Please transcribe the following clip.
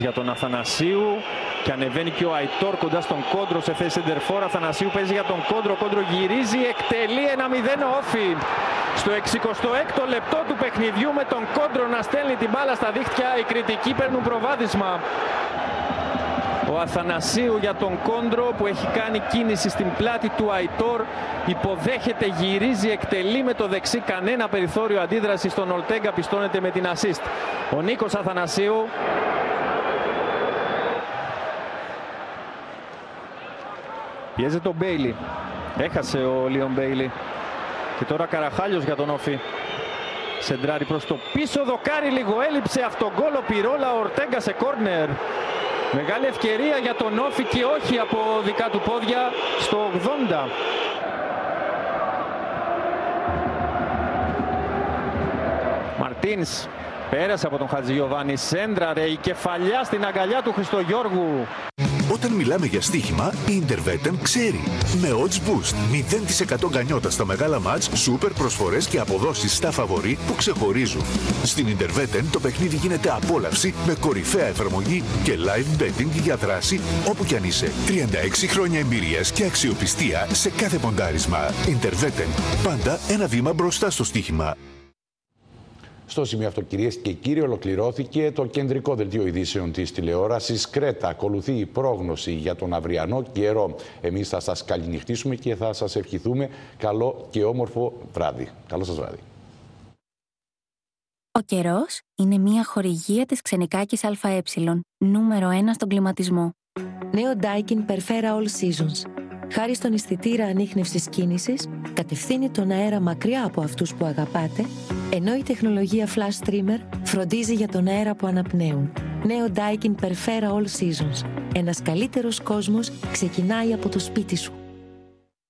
Για τον Αθανασίου και ανεβαίνει και ο Αϊτόρ κοντά στον Κόντρο σε θέση σεντερφόρ. Αθανασίου παίζει για τον Κόντρο, Κόντρο γυρίζει, εκτελεί 1-0 όφι. Στο 66ο λεπτό του παιχνιδιού με τον Κόντρο να στέλνει την μπάλα στα δίχτυα, οι κριτικοί παίρνουν προβάδισμα. Ο Αθανασίου για τον Κόντρο που έχει κάνει κίνηση στην πλάτη του Αϊτόρ, υποδέχεται, γυρίζει, εκτελεί με το δεξί, κανένα περιθώριο αντίδραση στον Ολτέγκα, πιστώνεται με την assist. Ο Νίκος Αθανασίου. Πιέζεται ο Μπέιλι. Έχασε ο Λίον Μπέιλι. Και τώρα Καραχάλιος για τον Όφη. Σεντράρει προς το πίσω, δοκάρει λίγο, έλειψε αυτό γκολ ο Πυρόλα, ο Ορτέγκα σε κόρνερ. Μεγάλη ευκαιρία για τον Όφη και όχι από δικά του πόδια στο 80. Μαρτίνς πέρασε από τον Χατζηγιοβάνη, σέντραρε, η κεφαλιά στην αγκαλιά του Χριστογιώργου. Όταν μιλάμε για στοίχημα, η Intervetten ξέρει. Με odds boost, 0% γκανιότα στα μεγάλα μάτς, σούπερ προσφορές και αποδόσεις στα φαβορί που ξεχωρίζουν. Στην Intervetten το παιχνίδι γίνεται απόλαυση με κορυφαία εφαρμογή και live betting για δράση όπου κι αν είσαι. 36 χρόνια εμπειρίας και αξιοπιστία σε κάθε ποντάρισμα. Intervetten, πάντα ένα βήμα μπροστά στο στοίχημα. Στο σημείο αυτό, κυρίες και κύριοι, ολοκληρώθηκε το κεντρικό δελτίο ειδήσεων της τηλεόρασης Κρέτα. Ακολουθεί η πρόγνωση για τον αυριανό καιρό. Εμείς θα σας καληνυχτήσουμε και θα σας ευχηθούμε καλό και όμορφο βράδυ. Καλό σας βράδυ. Ο καιρός είναι μια χορηγία της Ξενικάκης ΑΕ, νούμερο 1 στον κλιματισμό. Νέο Daikin Perfera All Seasons. Χάρη στον αισθητήρα ανίχνευσης κίνησης, κατευθύνει τον αέρα μακριά από αυτούς που αγαπάτε, ενώ η τεχνολογία Flash Streamer φροντίζει για τον αέρα που αναπνέουν. Νέο Daikin Perfera All Seasons. Ένας καλύτερος κόσμος ξεκινάει από το σπίτι σου.